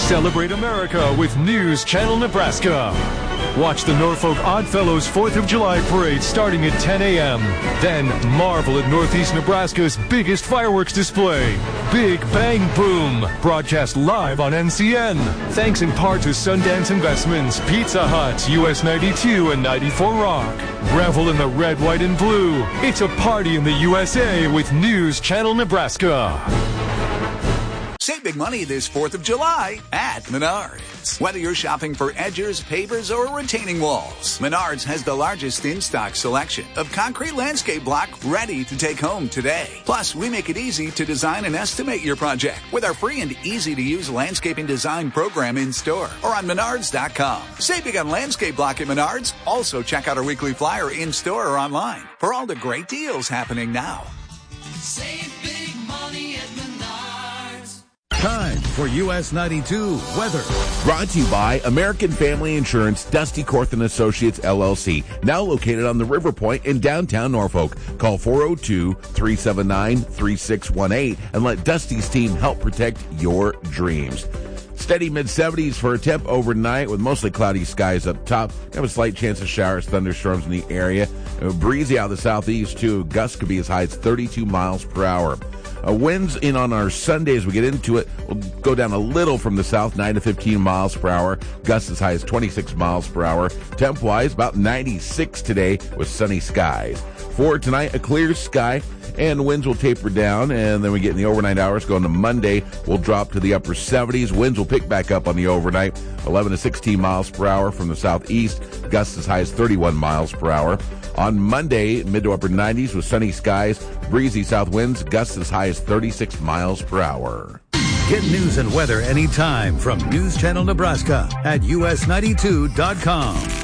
Celebrate America with News Channel Nebraska. Watch the Norfolk Oddfellows 4th of July parade starting at 10 a.m. Then marvel at Northeast Nebraska's biggest fireworks display, Big Bang Boom, broadcast live on NCN. Thanks in part to Sundance Investments, Pizza Hut, US 92 and 94 Rock. Revel in the red, white, and blue. It's a party in the USA with News Channel Nebraska. Save big money this 4th of July at Menards. Whether you're shopping for edgers, pavers, or retaining walls, Menards has the largest in-stock selection of concrete landscape block ready to take home today. Plus, we make it easy to design and estimate your project with our free and easy-to-use landscaping design program in-store or on Menards.com. Save big on landscape block at Menards. Also, check out our weekly flyer in-store or online for all the great deals happening now. Save big money at Menards. Time for US 92 weather. Brought to you by American Family Insurance, Dusty Korth & Associates, LLC. Now located on the River Point in downtown Norfolk. Call 402-379-3618 and let Dusty's team help protect your dreams. Steady mid-70s for a temp overnight with mostly cloudy skies up top. Have a slight chance of showers, thunderstorms in the area. Breezy out of the southeast, too. Gusts could be as high as 32 miles per hour. Winds in on our Sunday as we get into it will go down a little from the south, 9 to 15 miles per hour. Gusts as high as 26 miles per hour. Temp-wise, about 96 today with sunny skies. For tonight, a clear sky, and winds will taper down, and then we get in the overnight hours. Going to Monday, we'll drop to the upper 70s. Winds will pick back up on the overnight, 11 to 16 miles per hour from the southeast. Gusts as high as 31 miles per hour. On Monday, mid to upper 90s with sunny skies, breezy south winds, gusts as high as 36 miles per hour. Get news and weather anytime from News Channel Nebraska at us92.com.